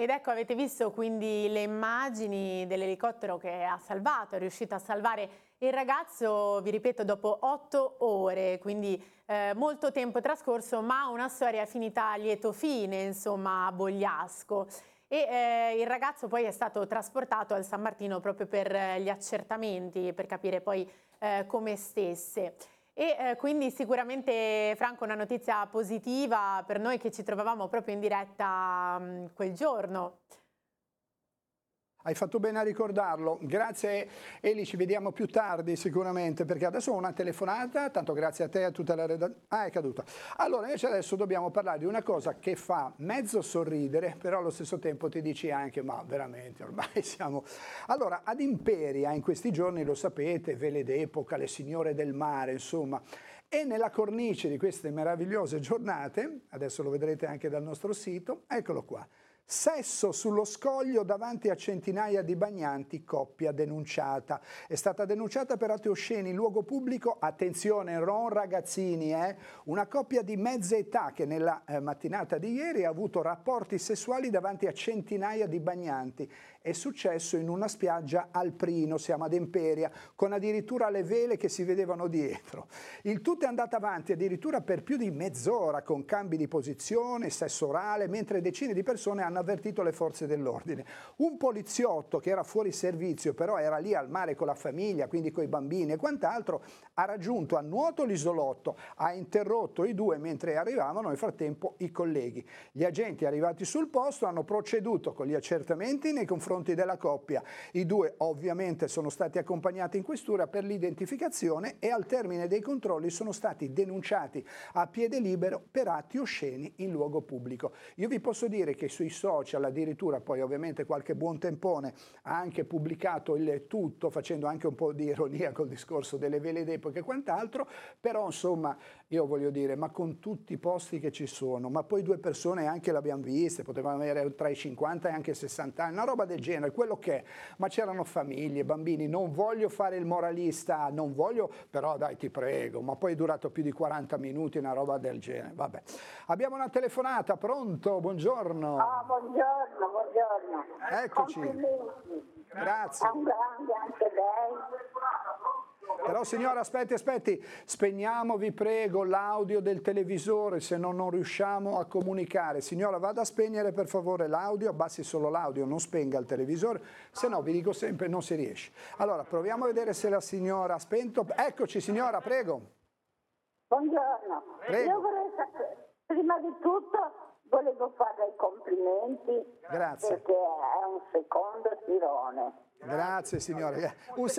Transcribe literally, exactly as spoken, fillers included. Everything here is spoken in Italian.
Ed ecco, avete visto quindi le immagini dell'elicottero che ha salvato, è riuscito a salvare il ragazzo, vi ripeto, dopo otto ore, quindi eh, molto tempo trascorso, ma una storia finita a lieto fine, insomma, a Bogliasco. E eh, il ragazzo poi è stato trasportato al San Martino proprio per eh, gli accertamenti, per capire poi eh, come stesse. E eh, quindi sicuramente, Franco, una notizia positiva per noi che ci trovavamo proprio in diretta mh, quel giorno. Hai fatto bene a ricordarlo, grazie Eli, ci vediamo più tardi sicuramente, perché adesso ho una telefonata, tanto grazie a te e a tutta la redazione. Ah, è caduta. Allora invece adesso dobbiamo parlare di una cosa che fa mezzo sorridere, però allo stesso tempo ti dici anche, ma veramente ormai siamo... Allora, ad Imperia in questi giorni, lo sapete, vele d'epoca, le signore del mare, insomma, e nella cornice di queste meravigliose giornate, adesso lo vedrete anche dal nostro sito, eccolo qua. Sesso sullo scoglio davanti a centinaia di bagnanti, coppia denunciata. È stata denunciata per atti osceni in luogo pubblico, attenzione, non ragazzini, eh? Una coppia di mezza età che nella eh, mattinata di ieri ha avuto rapporti sessuali davanti a centinaia di bagnanti. È successo in una spiaggia al Prino, siamo ad Imperia, con addirittura le vele che si vedevano dietro. Il tutto è andato avanti addirittura per più di mezz'ora con cambi di posizione, sesso orale, mentre decine di persone hanno avvertito le forze dell'ordine. Un poliziotto che era fuori servizio, però era lì al mare con la famiglia, quindi con i bambini e quant'altro, ha raggiunto a nuoto l'isolotto, ha interrotto i due mentre arrivavano nel frattempo i colleghi. Gli agenti arrivati sul posto hanno proceduto con gli accertamenti nei confronti della coppia. I due ovviamente sono stati accompagnati in questura per l'identificazione e al termine dei controlli sono stati denunciati a piede libero per atti osceni in luogo pubblico. Io vi posso dire che sui social addirittura poi ovviamente qualche buon tempone ha anche pubblicato il tutto facendo anche un po' di ironia col discorso delle vele d'epoca e quant'altro, però insomma io voglio dire, ma con tutti i posti che ci sono, ma poi due persone anche l'abbiamo viste, potevano avere tra i cinquanta e anche i sessanta anni, una roba del genere, quello che è, ma c'erano famiglie, bambini, non voglio fare il moralista, non voglio, però dai ti prego, ma poi è durato più di quaranta minuti una roba del genere, vabbè. Abbiamo una telefonata, pronto? Buongiorno. Ah, buongiorno, buongiorno. Eccoci. Complimenti. Grazie. È un grande anche lei. Però signora, aspetti, aspetti, spegniamo, vi prego, l'audio del televisore, se no non riusciamo a comunicare. Signora, vada a spegnere per favore l'audio, abbassi solo l'audio, non spenga il televisore, se no vi dico sempre non si riesce. Allora, proviamo a vedere se la signora ha spento. Eccoci signora, prego. Buongiorno. Prego. Io vorrei sapere, prima di tutto volevo fare i complimenti. Grazie. Perché è un secondo tirone. Grazie signora. Un